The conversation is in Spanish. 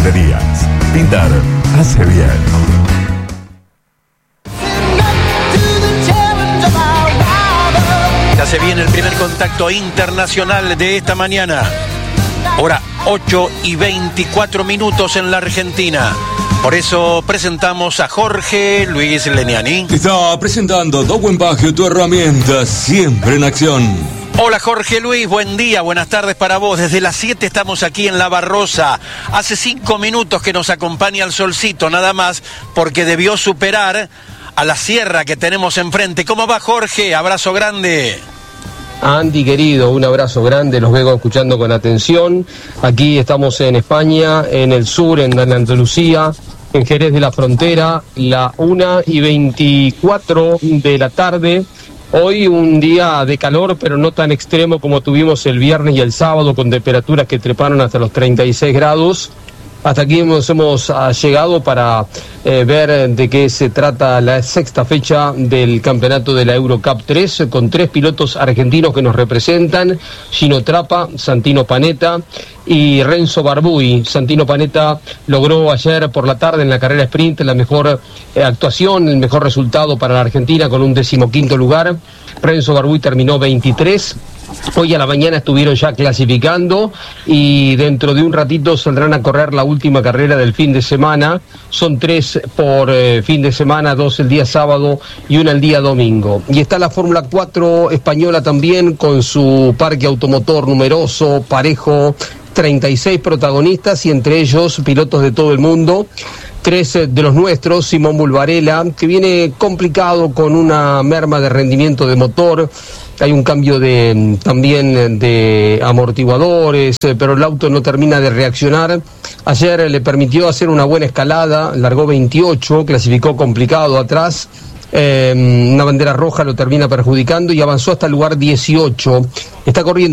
Tintorerías. Pintar hace bien. Ya se viene el primer contacto internacional de esta mañana. Hora 8:24 en la Argentina. Por eso presentamos a Jorge Luis Leniani. Está presentando Dowen Bagio, tu herramienta siempre en acción. Hola Jorge Luis, buen día, buenas tardes para vos. Desde las 7 estamos aquí en La Barrosa. Hace 5 minutos que nos acompaña el solcito, nada más, porque debió superar a la sierra que tenemos enfrente. ¿Cómo va Jorge? Abrazo grande. Andy querido, un abrazo grande, los vengo escuchando con atención. Aquí estamos en España, en el sur, en Andalucía, en Jerez de la Frontera, la 1:24 de la tarde. Hoy un día de calor, pero no tan extremo como tuvimos el viernes y el sábado, con temperaturas que treparon hasta los 36 grados. Hasta aquí hemos llegado para ver de qué se trata la sexta fecha del campeonato de la Eurocup 3, con 3 pilotos argentinos que nos representan: Gino Trappa, Santino Panetta y Renzo Barbuy. Santino Panetta logró ayer por la tarde en la carrera sprint la mejor actuación, el mejor resultado para la Argentina, con un 15º lugar. Renzo Barbuy terminó 23. Hoy a la mañana estuvieron ya clasificando y dentro de un ratito saldrán a correr la última carrera del fin de semana. Son 3 por fin de semana, 2 el día sábado y 1 el día domingo. Y está la Fórmula 4 española también, con su parque automotor numeroso, parejo, 36 protagonistas y entre ellos pilotos de todo el mundo. 3 de los nuestros: Simón Bulbarella, que viene complicado con una merma de rendimiento de motor. Hay un cambio también de amortiguadores, pero el auto no termina de reaccionar. Ayer le permitió hacer una buena escalada, largó 28, clasificó complicado atrás. Una bandera roja lo termina perjudicando y avanzó hasta el lugar 18. Está corriendo